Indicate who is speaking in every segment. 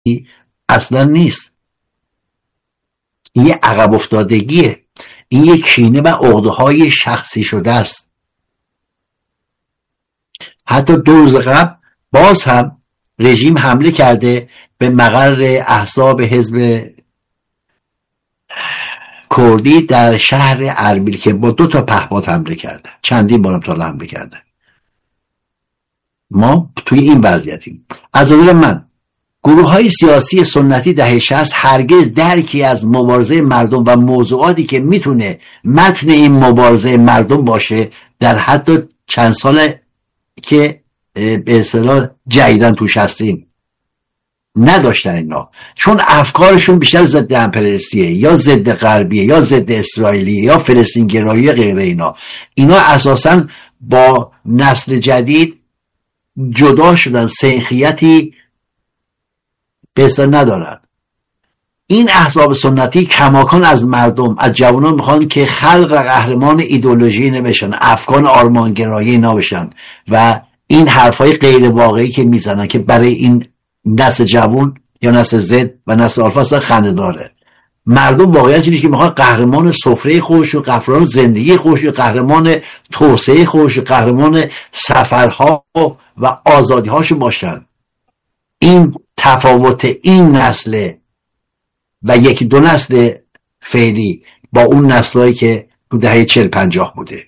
Speaker 1: اصلا نیست. این یه عقب افتادگیه، این یه کینه و عقده‌های شخصی شده است. حتی 2 روز قبل باز هم رژیم حمله کرده به مقر احزاب حزب کردی در شهر اربیل که با 2 تا پهپاد حمله کرده، چندین بار تا حمله کرده. ما توی این وضعیتیم. از نظر من گروه های سیاسی سنتی دهه 60 هرگز درکی از مبارزه مردم و موضوعاتی که میتونه متن این مبارزه مردم باشه در حد چند سال که به اصطلاح جدیدن توش هستیم نداشتن اینا، چون افکارشون بیشتر ضد امپریالیستیه یا ضد غربیه یا ضد اسرائیلیه یا فلسطین گرایی غیره. اینا اساساً با نسل جدید جدا شدن، سنخیتی بهتر ندارن. این احزاب سنتی کماکان از مردم، از جوانان میخوان که خلق قهرمان ایدئولوژی نبشن، افکار آرمانگرایی نبشن و این حرفای غیر واقعی که میزنن که برای این نسل جوان یا نسل زد و نسل آلفا اصلا خنده داره. مردم واقعیت اینه که میخوان قهرمان سفره خودش و قهرمان زندگی خودش و قهرمان توسعه خودش و قهرمان سفرها و آزادی هاشو باشن. این تفاوت این نسل و 1-2 نسل فعلی با اون نسلایی که تو دهه 40-50 بوده.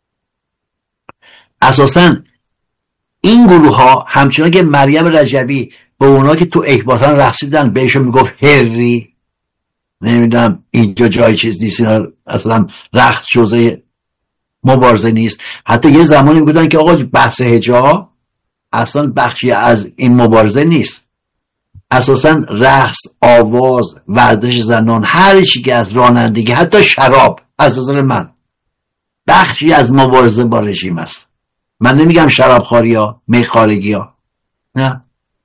Speaker 1: اساساً این گروه ها همچنان که مریم رجبی به اونا که تو اکباتان رقصیدن بهشون میگفت هری، نمیدونم اینجا جای چیز نیست، اینا اصلا رقص جزء مبارزه نیست. حتی یه زمانی میگفتن که آقا بحث حجاب اصلا بخشی از این مبارزه نیست. اساسا رقص، آواز، ورزش زنان، هر چی که از رانندگی، حتی شراب، از نظر من بخشی از مبارزه با رژیم است. من نمیگم شرابخواری ها، میخارگی ها، نه،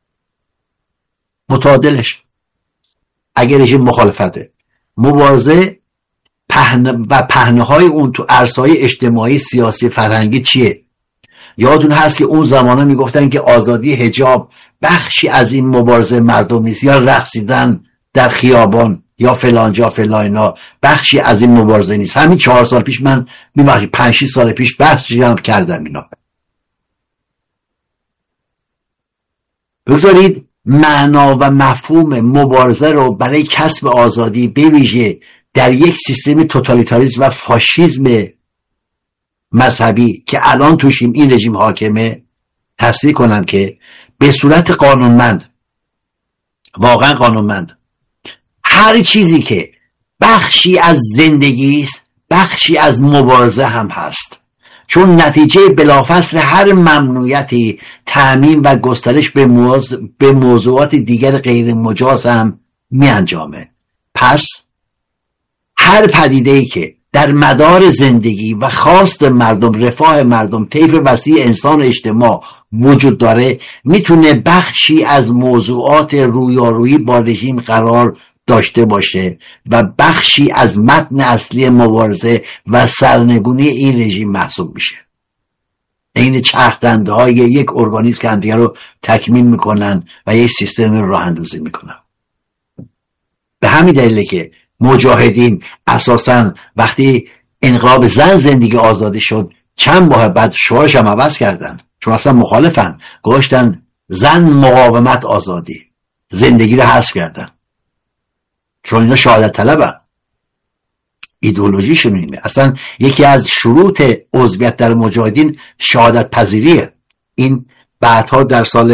Speaker 1: متعادلش. اگر رژیم مخالفته، مبارزه پهنه های اون تو عرصه‌های اجتماعی، سیاسی، فرهنگی چیه؟ یادتون هست که اون زمانه میگفتن که آزادی حجاب بخشی از این مبارزه مردم نیست، یا رقصیدن در خیابان یا فلانجا فلاینا بخشی از این مبارزه نیست. همین 4 سال پیش، من میبخشید 5-6 سال پیش بحثی هم کردم اینا. بگذارید معنا و مفهوم مبارزه رو برای کسب آزادی به ویژه در یک سیستم توتالیتاریسم و فاشیسم مذهبی که الان توشیم این رژیم حاکمه تصریح کنم که به صورت قانونمند، واقعا قانونمند، هر چیزی که بخشی از زندگی است بخشی از مبارزه هم هست، چون نتیجه بلافاصله هر ممنوعیتی تعمیم و گسترش به موضوعات دیگر غیر مجاز هم می انجامه. پس هر پدیده‌ای که در مدار زندگی و خواست مردم، رفاه مردم، طیف وسیع انسان اجتماع وجود داره میتونه بخشی از موضوعات رویارویی با رژیم قرار داشته باشه و بخشی از متن اصلی مبارزه و سرنگونی این رژیم محسوب میشه. این چرخدنده های یک ارگانیسم که همدیگه رو تکمیل میکنن و یک سیستم رو راه اندازی میکنن. به همین دلیله که مجاهدین اساساً وقتی انقلاب زن زندگی آزادی شد چند ماه بعد شعارش هم عوض کردن، چون اصلا مخالفن، گذاشتن زن مقاومت آزادی، زندگی رو حذف کردن، چون اینا شهادت طلبن، ایدئولوژیشون اینه. اصلا یکی از شروط عضویت در مجاهدین شهادت پذیریه. این بعدها در سال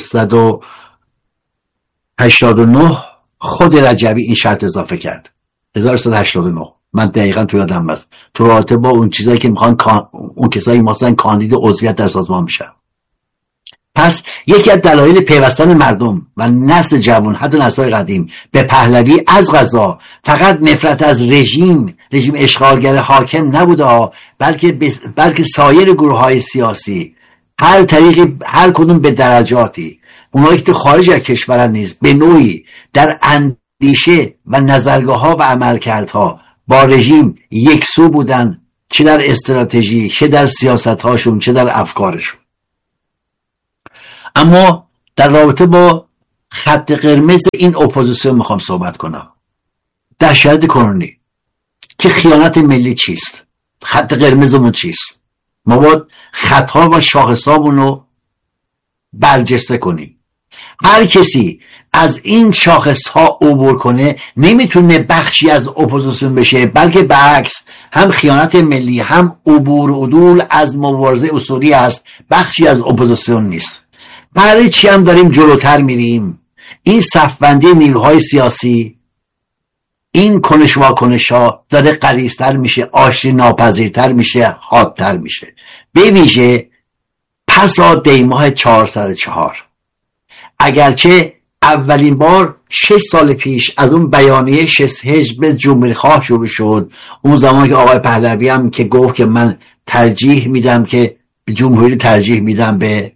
Speaker 1: 1389 خود رجبی این شرط اضافه کرد. 1389 من دقیقا تو یادم هست، تو رابطه با اون چیزایی که میخوان اون کسایی مثلا کاندید عضویت در سازمان میشن. پس یکی از دلایل پیوستن مردم و نسل جوان، حتی نسل‌های قدیم، به پهلوی از قضا فقط نفرت از رژیم اشغالگر حاکم نبوده، بلکه سایر گروه‌های سیاسی هر کدوم به درجاتی، اونایی که خارج از کشورن نیز به نوعی در اندیشه و نظرگاه‌ها و عملکردها با رژیم یکسو بودن، چه در استراتژی، چه در سیاست‌هاشون، چه در افکارشون. اما در رابطه با خط قرمز این اپوزیسیون میخوام صحبت کنم در شرایط کنونی که خیانت ملی چیست، خط قرمزمون چیست. ما باید خطها و شاخصامون رو برجسته کنیم. هر کسی از این شاخص ها عبور کنه نمیتونه بخشی از اپوزیسیون بشه، بلکه برعکس هم خیانت ملی هم عبور و عدول از مبارزه اصولی است، بخشی از اپوزیسیون نیست. برای چی هم داریم جلوتر میریم؟ این صفبندی نیروهای سیاسی، این کنش واکنش ها داره غلیظتر میشه، آشتی ناپذیرتر میشه، حادتر میشه. به ویژه پسا دیماه 404 اگرچه اولین بار 6 سال پیش از اون بیانیه حزب جمهوری خواه شروع شد، اون زمان که آقای پهلوی هم که گفت که من ترجیح میدم که جمهوری ترجیح میدم به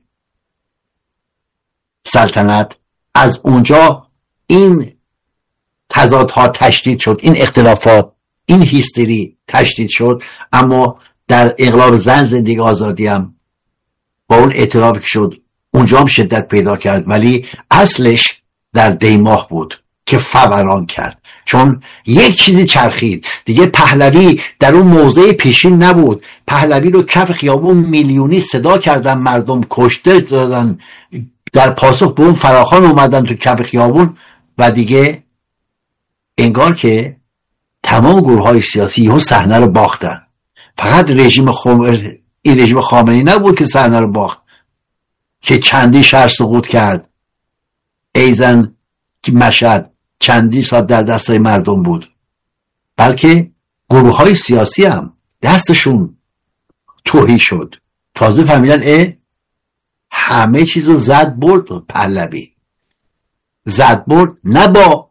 Speaker 1: سلطنت، از اونجا این تضادها تشدید شد، این اختلافات، این هیستری تشدید شد. اما در انقلاب زن زندگی آزادی هم با اون اعترافی که شد اونجا هم شدت پیدا کرد، ولی اصلش در دیماه بود که فوران کرد، چون یک چیزی چرخید دیگه. پهلوی در اون موضع پیشین نبود. پهلوی رو کف خیابون میلیونی صدا کردن، مردم کشته دادن، در پاسخ به اون فراخوان اومدن تو کف خیابون و دیگه انگار که تمام گروه‌های سیاسی اون صحنه رو باختن. فقط این رژیم خامنه‌ای نبود که صحنه رو باخت، که چندی شهر سقوط کرد، ایزن که مشهد چندی ساعت در دستای مردم بود، بلکه گروه‌های سیاسی هم دستشون تهی شد. تازه فهمیدن همه چیزو زد برد. پهلوی زد برد نه با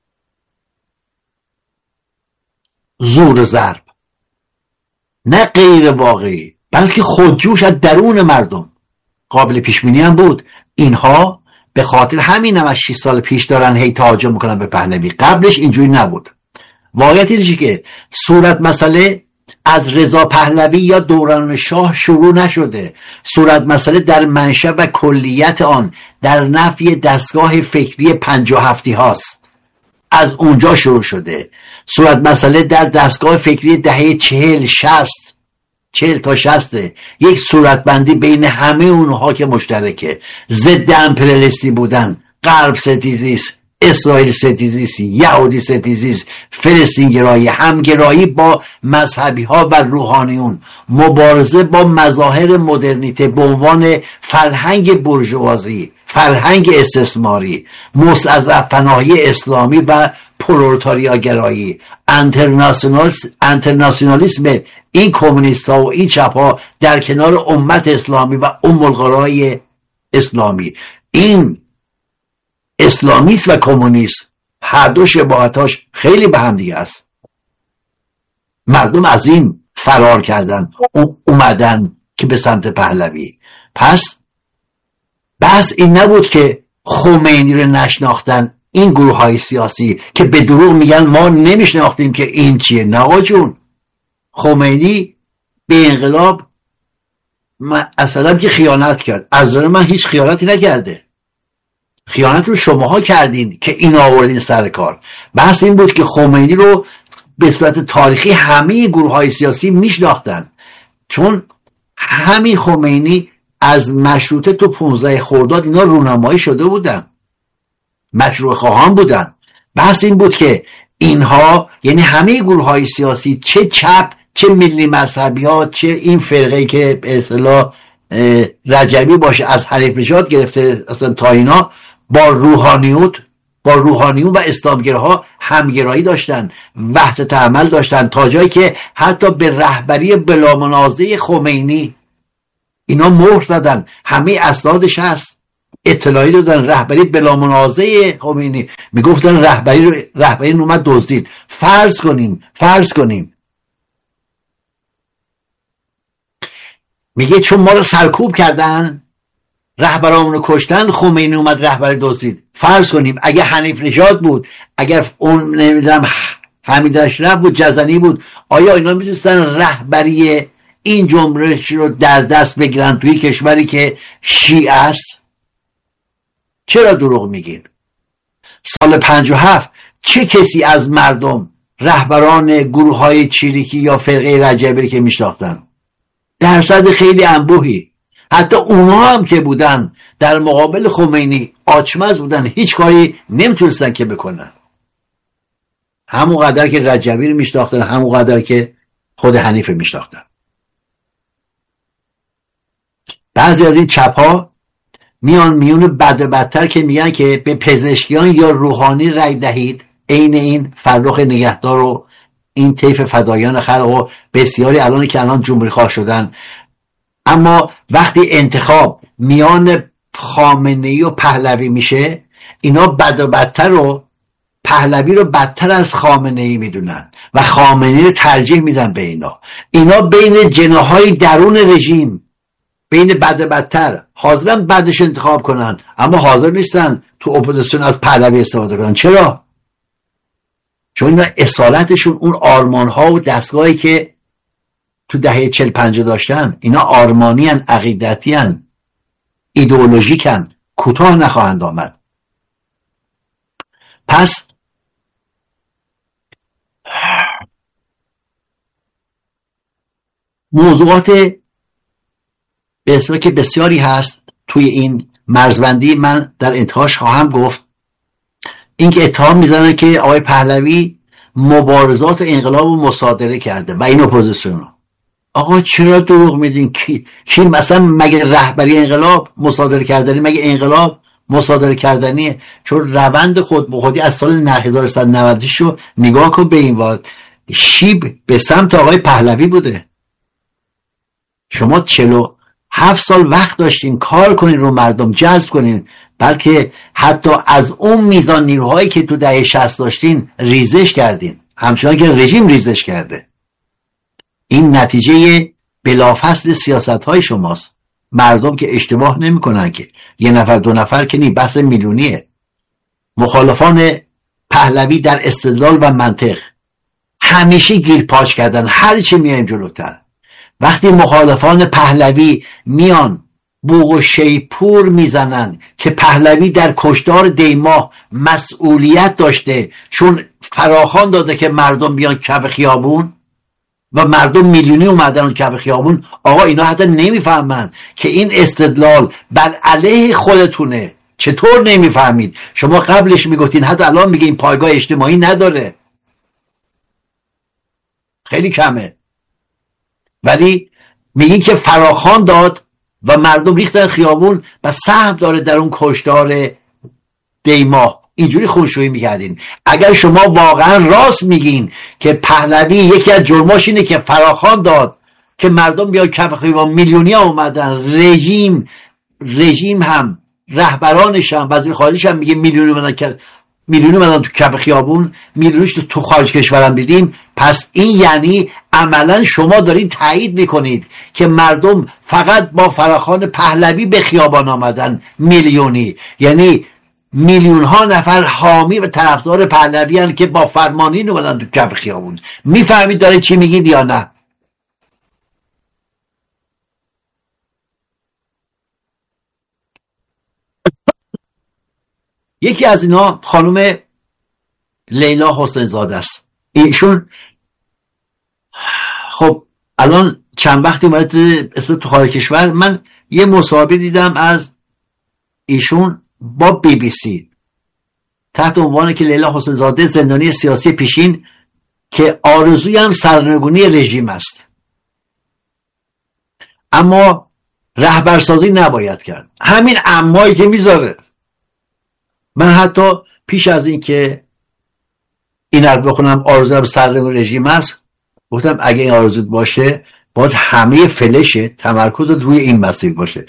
Speaker 1: زور ضرب، نه غیر واقعی، بلکه خودجوش از درون مردم. قابل پیش بینی هم بود. اینها به خاطر همین هم از 6 سال پیش دارن هی تهاجم میکنن به پهلوی. قبلش اینجوری نبود. واقعیت اینه که صورت مسئله از رضا پهلوی یا دوران شاه شروع نشده. صورت مسئله در منشأ و کلیت آن در نفی دستگاه فکری 57 هاست. از اونجا شروع شده. صورت مسئله در دستگاه فکری دهه 40 تا 60 یک صورتبندی بین همه اونها که مشترکه. ضد امپریالیستی بودن، غرب ستیزیست، اسرائیل ستیزیست، یهودی ستیزیست، فلسطین گرایی، همگرایی با مذهبی ها و روحانیون، مبارزه با مظاهر مدرنیته به عنوان فرهنگ بورژوازی، فرهنگ استثماری، مستضعف پناهی اسلامی و پرولتاریاگرایی، انترناسیونالیسم این کمونیست ها و این چپ ها در کنار امت اسلامی و القرای اسلامی. این اسلامیست و کمونیست هر دو شباهتاش خیلی به هم دیگه است. مردم از این فرار کردن، اومدن که به سمت پهلوی. پس بحث این نبود که خمینی رو نشناختن این گروه های سیاسی که به دروغ میگن ما نمیشناختیم که این چیه. نه آقا جون، خمینی به انقلاب اصلا که خیانت کرد. از نظر من هیچ خیانتی نکرده. خیانت رو شماها کردین که این آوردین سر کار. بحث این بود که خمینی رو به صورت تاریخی همه گروه های سیاسی میشناختن، چون همین خمینی از مشروطه تو 15 خرداد اینا رونمایی شده بودن، مشروع خواهان بودن. بحث این بود که اینها، یعنی همه گروه های سیاسی، چه چپ چه ملی مذهبی ها، چه این فرقه که به اصطلاح رجبی باشه از حریف نژاد گرفته اصلا تا اینا، با روحانیون و اسلامگراها همگرایی داشتن، وحدت عمل داشتن، تا جایی که حتی به رهبری بلامنازع خمینی اینا مهر زدن. همه اسنادش هست، اطلاعی دادن. رهبری بلامنازع خمینی میگفتن رهبری اومد دزدید. فرض کنیم میگه چون ما رو سرکوب کردن، رهبرامون رو کشتن، خمینی اومد رهبری دزدید. فرض کنیم اگه حنیف نژاد بود، اگر اون نمیدونم حمید اشرف بود، جزنی بود، آیا اینا میتونستن رهبری این جنبش رو در دست بگیرن توی کشوری که شیعه است؟ چرا دروغ میگین؟ سال 57 چه کسی از مردم رهبران گروه های چریکی یا فرقه رجبی که میشناختن؟ درصد خیلی انبوهی. حتی اونها هم که بودن در مقابل خمینی آچمز بودن، هیچ کاری نمیتونستن که بکنن. همون قدر که رجبی رو میشناختن، همون قدر که خود حنیفه میشناختن. بعضی از این چپ ها میون بد بدتر که میگن که به پزشکیان یا روحانی رای دهید، عین این فرخ نگهدار و این طیف فدایان خلق و بسیاری الان جمهوری خواه شدن. اما وقتی انتخاب میان خامنه‌ای و پهلوی میشه، اینا بد و بدتر رو، پهلوی رو بدتر از خامنه‌ای میدونن و خامنه‌ای رو ترجیح میدن به اینا بین جناحهای درون رژیم، بین بد و بدتر حاضرن بعدش انتخاب کنن، اما حاضر نیستن تو اپوزیسیون از پهلوی استفاده کنن. چرا؟ چون اینا اصالتشون اون آرمان ها و دستگاهی که تو دهه 40-50 داشتن، اینا آرمانی هن، عقیدتی هن، ایدئولوژیک هن، کوتاه نخواهند آمد. پس موضوعات به اسم که بسیاری هست توی این مرزبندی، من در انتهاش خواهم گفت. این که اتهام میزنه که آقای پهلوی مبارزات و انقلاب رو مصادره کرده و این اپوزیسیون رو. آقا چرا دروغ میدین؟ کی مثلا مگه رهبری انقلاب مصادره کردنی؟ مگه انقلاب مصادره کردنیه؟ چون روند خود به خودی از سال 1190 رو نگاه کن، به این واد شیب به سمت آقای پهلوی بوده. شما 47 سال وقت داشتین کار کنین، رو مردم جذب کنین، بلکه حتی از اون میزان نیروهایی که تو دهه 60 داشتین ریزش کردین، همچنان که رژیم ریزش کرده. این نتیجه بلافصل سیاست های شماست. مردم که اشتباه نمی کنن که، یه نفر دو نفر که نی، بحث میلیونیه. مخالفان پهلوی در استدلال و منطق همیشه گیرپاچ کردن، هر چی میایم جلوتر. وقتی مخالفان پهلوی میان بوق و شیپور میزنن که پهلوی در کشتار دیماه مسئولیت داشته چون فراخوان داده که مردم بیان کف خیابون و مردم میلیونی اومدن اون کف خیابون، آقا اینا حتی نمیفهمن که این استدلال بر علیه خودتونه. چطور نمیفهمید؟ شما قبلش میگفتین، حتی الان میگه این پایگاه اجتماعی نداره، خیلی کمه، ولی میگین که فراخوان داد و مردم ریختن خیابون و سهم داره در اون کشتار دیماه. اینجوری خونشویی میکردین. اگر شما واقعا راست میگین که پهلوی یکی از جرماش اینه که فراخوان داد که مردم بیان کف خیابون، میلیونی ها اومدن، رژیم هم رهبرانش هم وزیر خارجش هم میگه میلیونی اومدن تو کف خیابون، میلیونیش تو خارج کشورم دیدیم، پس این یعنی عملا شما دارید تایید میکنید که مردم فقط با فراخوان پهلوی به خیابان آمدن میلیونی، یعنی میلیون ها نفر حامی و طرفدار پهلوی هستند که با فرمانین اومدن تو کف خیابون. میفهمید داره چی میگید یا نه؟ یکی از اینا خانم لیلا حسین زاده است. ایشون خب الان چند وقتی اومده تو خارج کشور، من یه مصاحبه دیدم از ایشون با بی بی سی تحت عنوانی که لیلا حسین زاده زندانی سیاسی پیشین که آرزوی هم سرنگونی رژیم است، اما رهبرسازی نباید کرد. همین امایی که میذاره. من حتی پیش از این که این رو بخونم آرزوی هم سرنگونی رژیم است، گفتم اگه این آرزو باشه باید همه فلش تمرکز روی این مسیر باشه.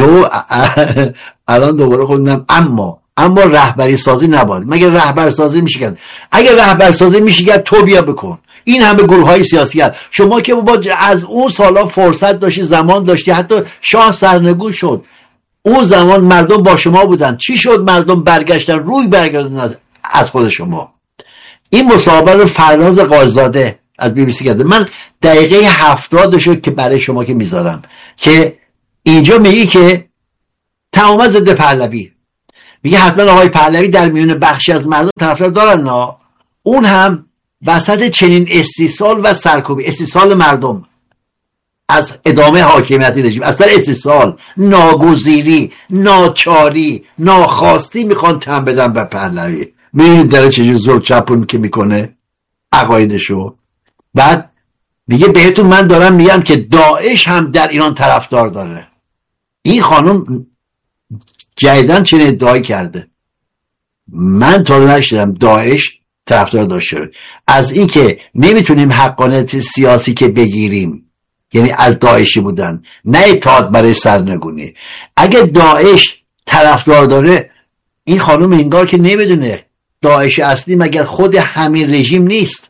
Speaker 1: الان دوباره خوندم اما رهبری سازی نباید. مگه رهبر سازی میشه کرد؟ اگه رهبر سازی میشه کرد تو بیا بکن. این همه گروه های سیاسی هست. شما که از اون سالا فرصت داشتی، زمان داشتی، حتی شاه سرنگون شد، اون زمان مردم با شما بودن. چی شد؟ مردم برگشتن، روی برگردن از خود شما. این مصاحبه رو فرناز قاضزاده از بی بی سی کرده. من دقیقه 70 شد که برای شما که میذارم که اینجا میگی که تمام ضد پهلوی، میگه حتما آقای پهلوی در میون بخشی از مردم طرفدار دارن، نه اون هم وسط چنین استیصال و سرکوبی، استیصال مردم از ادامه حاکمیت رژیم، اصلا استیصال، ناگزیری، ناچاری، ناخواستی میخوان تن بدن به پهلوی. میبینید داره چجور زور چپون که میکنه عقایدشو. بعد میگه بهتون من دارم میگم که داعش هم در ایران طرفدار داره. این خانم جدیدن چنین ادعایی کرده، من تا نشدم داعش طرفدار داشته. از این که نمیتونیم حقانیت سیاسی که بگیریم، یعنی از داعشی بودن، نه اتحاد برای سرنگونی. اگه داعش طرفدار داره، این خانم انگار که نمیدونه داعش اصلی مگر خود همین رژیم نیست؟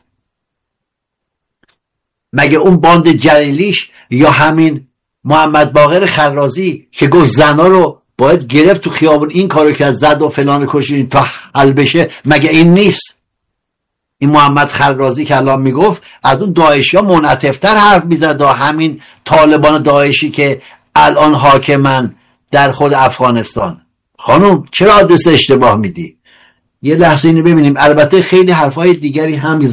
Speaker 1: مگه اون باند جلیلیش یا همین محمد باقر خرازی که گفت زنا رو باید گرفت تو خیابون، این کارو که زد و فلان کشید تا حل بشه، مگه این نیست؟ این محمد خرازی که الان میگفت از اون داعشی ها منعطف‌تر حرف میزد، همین طالبان داعشی که الان حاکمن در خود افغانستان. خانم چرا آدرس اشتباه میدی؟ یه لحظه اینو ببینیم. البته خیلی حرفای دیگری هم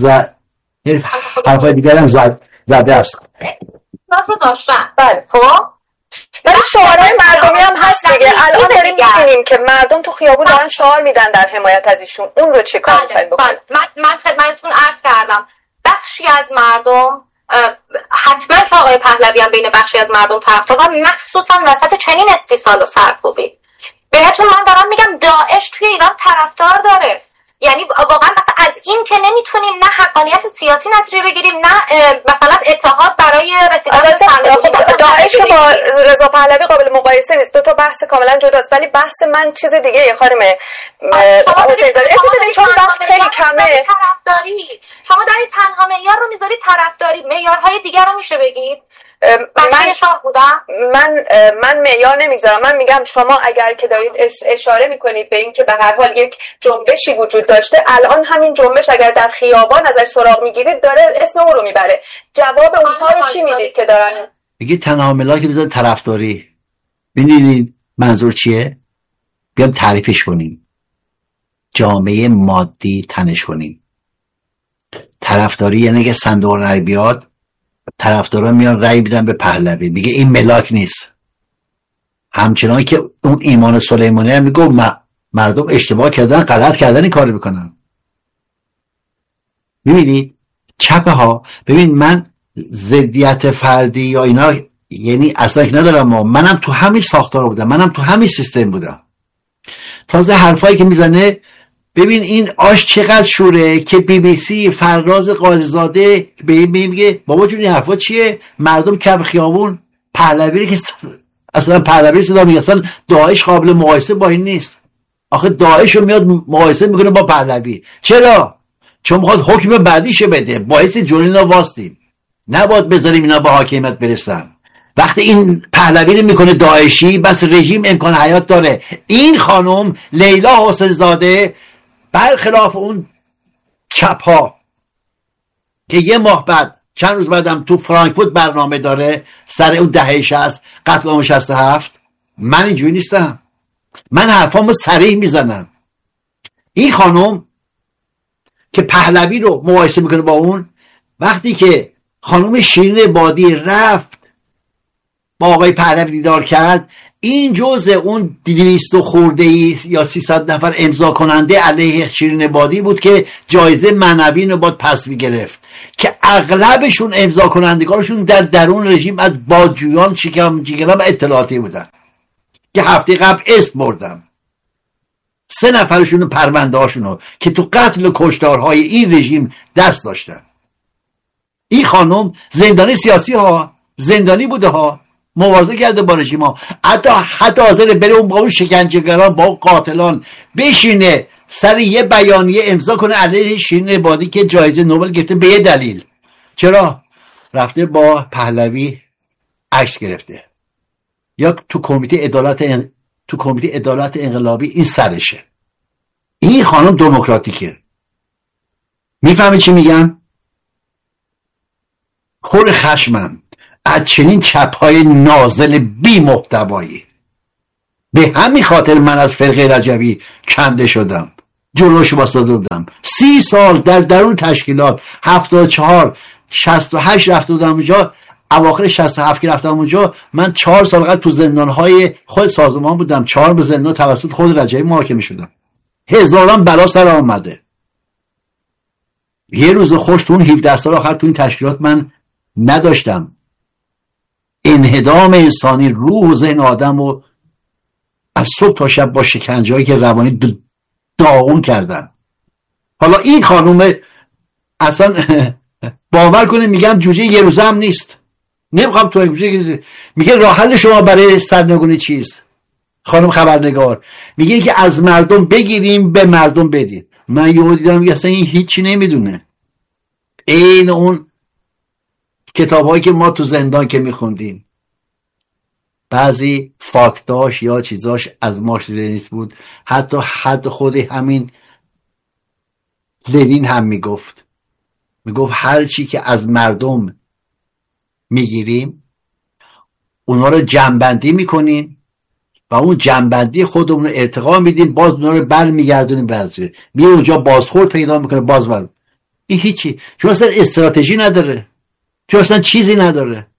Speaker 1: زده است.
Speaker 2: ناصر داشتن.
Speaker 3: بله خب ولی شعارهای مردمی هم هست دیگه. الان داریم می‌بینیم که مردم تو خیابون دارن شعار میدن در حمایت از ایشون. اون رو چه کار می‌خواید بکنید؟
Speaker 2: من خدمتتون عرض کردم بخشی از مردم حتما که آقای پهلوی هم بین بخشی از مردم طرفدار، مخصوصا وسط چنین استیصال و سرکوبی. بهتون من دارم میگم داعش توی ایران طرفدار داره. یعنی واقعا مثلا از این که نمیتونیم نه حقانیت سیاسی نتیجه بگیریم، نه مثلا اتحاد برای رسیدن به سرنگونی.
Speaker 3: داعش که با رضا پهلوی قابل مقایسه نیست، دو تا بحث کاملا جداست. ولی بحث من چیز دیگه خانم حسین زاده. چون وقت خیلی کمه.
Speaker 2: شما دارید تنها معیار رو میذارید طرفداری، معیارهای دیگر رو میشه بگید؟
Speaker 3: من معیار نمیگذارم. من میگم شما اگر که دارید اشاره میکنید به این که به هر حال یک جنبشی وجود داشته، الان همین جنبش اگر در خیابان ازش سراغ میگیرید داره اسم اون رو میبره. جواب اونها رو چی میدید که دارن
Speaker 1: بگید تنها ملاک بذار طرفداری؟ ببینید منظور چیه؟ بیام تعریفش کنیم. جامعه مادی تنش کنیم. طرفداری یعنی که صندوق رای بیاد، طرفدارا میان رای میدن به پهلوی. میگه این ملاک نیست. همچنان که اون ایمان سلیمانی هم میگه مردم اشتباه کردن، غلط کردن، این کارو میکنن. میبینی چپه ها. ببین من ضدیت فردی یا اینا یعنی اصلا که ندارم، منم تو همین ساختار بودم، منم تو همین سیستم بودم. تازه حرفایی که میزنه، ببین این آش چقدر شوره که بی بی سی فراز قاضیزاده به این میگه بابا جون این حرفا چیه؟ مردم کف خیابون پهلوی که اصلا پهلوی صدا میگه، اصلا داعش قابل مقایسه با این نیست. آخه داعش رو میاد مقایسه میکنه با پهلوی. چرا؟ چون میخواد حکم بعدیشه بده، باعث جولینا واستیم، نباید بذاریم اینا به حاکمیت برسن. وقتی این پهلوی رو میکنه داعشی، بس رژیم امکان حیات داره. این خانم لیلا حسین زاده برخلاف اون چپ ها که یه ماه بعد چند روز بعدم تو فرانکفورت برنامه داره سر اون دهه 60 قتل عام 67، من اینجوری نیستم. من حرفامو صریح میزنم. این خانم که پهلوی رو مقایسه میکنه با اون، وقتی که خانم شیرین عبادی رفت با آقای پهلوی دیدار کرد، این جزء اون 200 خورده ای یا 300 نفر امضا کننده علیه شیرین عبادی بود که جایزه معنوی رو باید پس میگرفت، که اغلبشون امضا کنندگانشون در درون رژیم از بازجویان شکم جیگران و اطلاعاتی بودن که هفته قبل اسم بردم. 3 نفرشون پرونده هاشونو که تو قتل و کشتارهای این رژیم دست داشتن. این خانم زندانی سیاسی ها، زندانی بوده ها، مبارزه کرده با رژیم ها، حتی حاضر بره اون با اون شکنجهگران، با اون قاتلان بشینه سر یه بیانیه امضا کنه علیه شیرین عبادی که جایزه نوبل گرفته به یه دلیل. چرا؟ رفته با پهلوی عکس گرفته، یا تو کمیته عدالت انقلابی این سرشه. این خانم دموکراتیکه. میفهمی چی میگم؟ خور خشمم از چنین چپهای نازل بی محتوایی. به همین خاطر من از فرقه رجوی کنده شدم، جلوش واسطه بودم. 30 سال در درون تشکیلات 74 68 رفته بودم اونجا، اواخر 67 که رفتم اونجا من 4 سال قبل تو زندانهای خود سازمان بودم، 4 به زندان توسط خود رجوی محاکمه شدم. هزاران بلا سر آمده. یه روز خوش تو اون 17 سال آخر تو این تشکیلات من نداشتم. انهدام انسانی روح و ذهن آدم رو از صبح تا شب با شکنجه‌ای که روانی داغون کردن. حالا این خانوم اصلا باور کنید میگم جوجه یه روزه هم نیست، نمیخوام تو جوجه. میگه راه حل شما برای سرنگونی چیست خانم خبرنگار؟ میگه که از مردم بگیریم به مردم بدیم. من یهو دیدم میگه اصلا این هیچی نمیدونه. این اون کتابایی که ما تو زندان که میخوندیم بعضی فاکتاش یا چیزاش از مارکس لنین بود، حتی حد خود همین لنین هم میگفت هر چی که از مردم میگیریم اونا رو جمع‌بندی میکنیم و اون جمع‌بندی خودمون رو ارتقا میدیم، باز اونا رو برمیگردونیم بعضی میره اونجا بازخورد پیدا میکنه باز این هیچی، چون اصلا استراتژی نداره، چون اصلا چیزی نداره.